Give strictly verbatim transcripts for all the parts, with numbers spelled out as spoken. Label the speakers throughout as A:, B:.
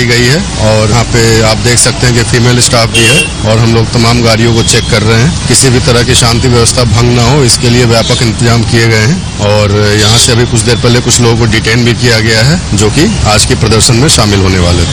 A: लगाई गई है और यहाँ पे आप देख सकते हैं कि फीमेल स्टाफ भी है और हम लोग तमाम गाड़ियों को चेक कर रहे हैं। किसी भी तरह की शांति व्यवस्था भंग ना हो, इसके लिए व्यापक इंतजाम किए गए हैं और यहाँ से अभी कुछ देर पहले कुछ लोगों को डिटेन भी किया गया है जो कि आज के प्रदर्शन में शामिल होने वाले थे।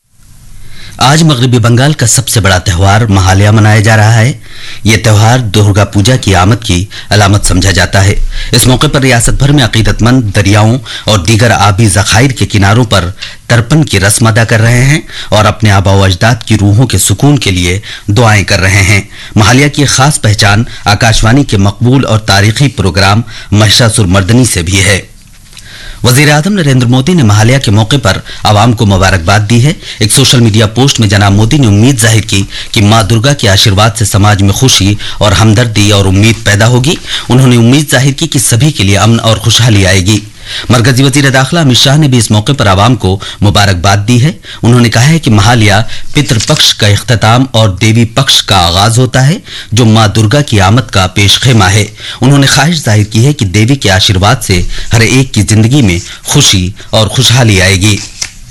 B: आज मगरिबी बंगाल का सबसे बड़ा त्योहार महालया मनाया जा रहा है। ये त्योहार दुर्गा पूजा की आमद की अलामत समझा जाता है। इस मौके पर रियासत भर में अकीदतमंद दरियाओं और दीगर आबी ज़खायर के किनारों पर तर्पण की रस्म अदा कर रहे हैं और अपने आबा व अजदाद की रूहों के सुकून के लिए दुआएं कर रहे हैं। महालया की खास पहचान आकाशवाणी के मकबूल और तारीखी प्रोग्राम महिषासुर मर्दनी से भी है। वजीर आजम नरेंद्र मोदी ने महालया के मौके पर आवाम को मुबारकबाद दी है। एक सोशल मीडिया पोस्ट में जनाब मोदी ने उम्मीद जाहिर की कि मां दुर्गा के आशीर्वाद से समाज में खुशी और हमदर्दी और उम्मीद पैदा होगी। उन्होंने उम्मीद जाहिर की कि सभी के लिए अमन और खुशहाली आएगी। मरकजी वजीर दाखिला अमित शाह ने भी इस मौके पर आवाम को मुबारकबाद दी है। उन्होंने कहा है कि महालया पितृपक्ष का इख्तिताम और देवी पक्ष का आगाज होता है जो मां दुर्गा की आमद का पेशखेमा है। उन्होंने ख्वाहिश जाहिर की है कि देवी के आशीर्वाद से हर एक की जिंदगी में खुशी और खुशहाली आएगी।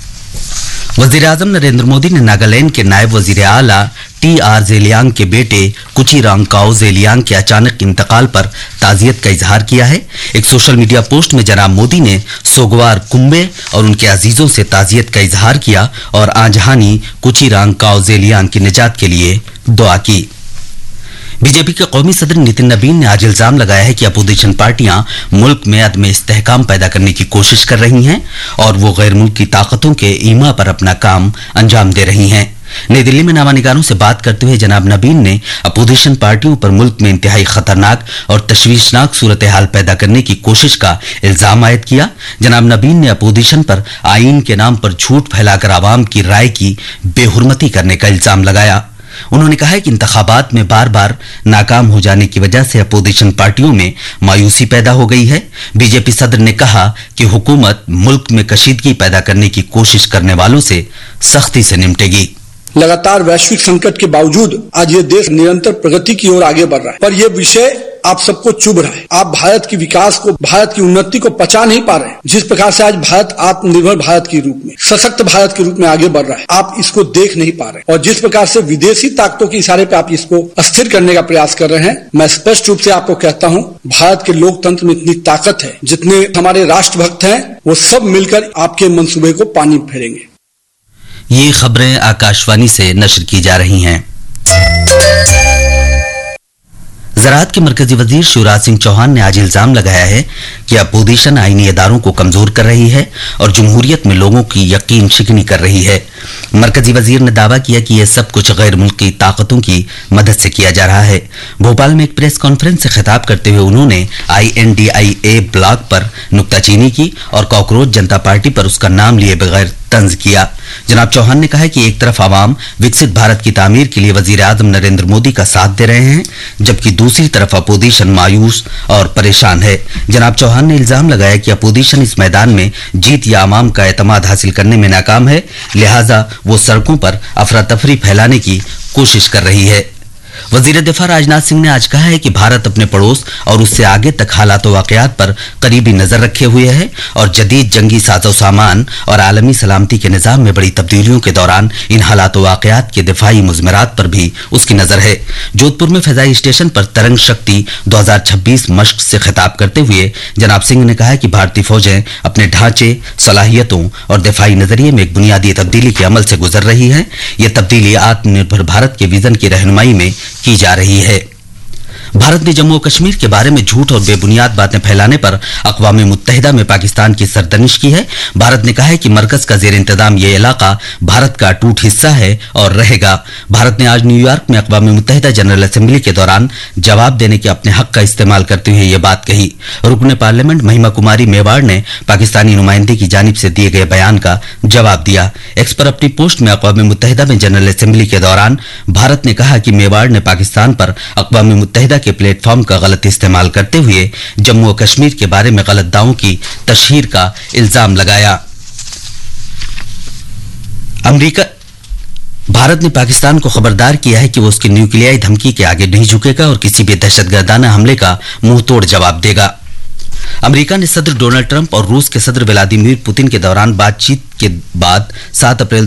B: वजीर आजम नरेंद्र मोदी ने नागालैंड के नायब वजीर आला टी आर जेलियांग के बेटे कुचिरांगकाओ जेलियांग के अचानक इंतकाल पर ताजियत का इजहार किया है। एक सोशल मीडिया पोस्ट में जनाब मोदी ने सोगवार कुंबे और उनके अजीजों से ताजियत का इजहार किया और आजहानी कुचिरांगकाओ जेलियांग की निजात के लिए दुआ की। बीजेपी के कौमी सदर नितिन नबीन ने आज इल्जाम लगाया है कि अपोजिशन पार्टियां मुल्क में अदम इस्तेहकाम पैदा करने की कोशिश कर रही हैं और वो गैर मुल्की ताकतों के ईमा पर अपना काम अंजाम दे रही हैं। नई दिल्ली में नामानिगारों से बात करते हुए जनाब नबीन ने अपोजिशन पार्टियों पर मुल्क में इंतहाई खतरनाक और तशवीशनाक सूरत हाल पैदा करने की कोशिश का इल्जाम आयद किया। जनाब नबीन ने अपोजिशन पर आईन के नाम पर झूठ फैलाकर आवाम की राय की बेहुरमती करने का इल्जाम लगाया। उन्होंने कहा है कि इंतखाबात में बार बार नाकाम हो जाने की वजह से अपोजिशन पार्टियों में मायूसी पैदा हो गई है। बीजेपी सदर ने कहा कि हुकूमत मुल्क में कशीदगी पैदा करने की कोशिश करने वालों से सख्ती से निपटेगी।
C: लगातार वैश्विक संकट के बावजूद आज ये देश निरंतर प्रगति की ओर आगे बढ़ रहा है, पर यह विषय आप सबको चुभ रहा है। आप भारत की विकास को, भारत की उन्नति को पचा नहीं पा रहे हैं। जिस प्रकार से आज भारत आत्मनिर्भर भारत के रूप में, सशक्त भारत के रूप में आगे बढ़ रहा है, आप इसको देख नहीं पा रहे। और जिस प्रकार से विदेशी ताकतों के इशारे पे आप इसको अस्थिर करने का प्रयास कर रहे हैं, मैं स्पष्ट रूप से आपको कहता हूं, भारत के लोकतंत्र में इतनी ताकत है, जितने हमारे राष्ट्रभक्त हैं वो सब मिलकर आपके मंसूबे को पानी फेरेंगे।
B: ये खबरें आकाशवाणी से नशर की जा रही हैं। ज़राअत के मरकजी वजीर शिवराज सिंह चौहान ने आज इल्जाम लगाया है कि अपोजिशन आईनी इदारों को कमजोर कर रही है और जमहूरियत में लोगों की यकीन शिकनी कर रही है। मरकजी वजीर ने दावा किया कि यह सब कुछ गैर मुल्की ताकतों की मदद से किया जा रहा है। भोपाल में एक प्रेस कॉन्फ्रेंस से खिताब करते हुए उन्होंने I N D I A blog पर नुक्ताचीनी की और कॉकरोच जनता पार्टी पर उसका नाम लिए बगैर तंज किया। जनाब चौहान ने कहा कि एक तरफ आवाम विकसित भारत की तामीर के लिए वजीर आजम नरेंद्र मोदी का साथ दे रहे हैं, जबकि दूसरी तरफ अपोजिशन मायूस और परेशान है। जनाब चौहान ने इल्जाम लगाया कि अपोजिशन इस मैदान में जीत या आवाम का एतमाद हासिल करने में नाकाम है, लिहाजा वो सड़कों पर अफरा तफरी फैलाने की कोशिश कर रही है। वजीर दिफा राजनाथ सिंह ने आज कहा है कि भारत अपने पड़ोस और उससे आगे तक हालात व वाकयात पर करीबी नजर रखे हुए है और जदीद जंगी साजो सामान और आलमी सलामती के निजाम में बड़ी तब्दीलियों के दौरान इन हालात व वाकयात के दिफाई मुजमरात पर भी उसकी नजर है। जोधपुर में फजाई स्टेशन पर तरंग शक्ति दो हजार छब्बीस मश्क से खिताब करते हुए जनाब सिंह ने कहा कि भारतीय फौजें अपने ढांचे, सलाहियतों और दिफाई नजरिए में एक बुनियादी तब्दीली के अमल से गुजर रही है। यह तब्दीली आत्मनिर्भर भारत के विजन की रहनुमाई में की जा रही है। भारत ने जम्मू और कश्मीर के बारे में झूठ और बेबुनियाद बातें फैलाने पर अक़वाम मुत्तहिदा में पाकिस्तान की सरदनिश की है। भारत ने कहा है कि मरकज का जेर इंतजाम ये इलाका भारत का अटूट हिस्सा है और रहेगा। भारत ने आज न्यूयॉर्क में अक़वाम मुत्तहिदा जनरल असेंबली के दौरान जवाब देने के अपने हक का इस्तेमाल करते हुए ये बात कही। रुकन पार्लियामेंट महिमा कुमारी मेवाड़ ने पाकिस्तानी नुमाइंदे की जानिब से दिए गए बयान का जवाब दिया। एक्स पर अपनी पोस्ट में अक़वाम मुत्तहिदा में जनरल असेंबली के दौरान भारत ने कहा कि मेवाड़ ने पाकिस्तान पर अक़वाम मुत्तहिदा के प्लेटफॉर्म का गलत इस्तेमाल करते हुए जम्मू और कश्मीर के बारे में गलत दावों की तशहीर का इल्जाम लगाया। अमेरिका भारत ने पाकिस्तान को खबरदार किया है कि वो उसकी न्यूक्लियाई धमकी के आगे नहीं झुकेगा और किसी भी दहशतगर्दाना हमले का मुंह तोड़ जवाब देगा। अमेरिका ने सदर डोनाल्ड ट्रंप और रूस के सदर व्लादिमीर पुतिन के दौरान बातचीत के बाद सात अप्रैल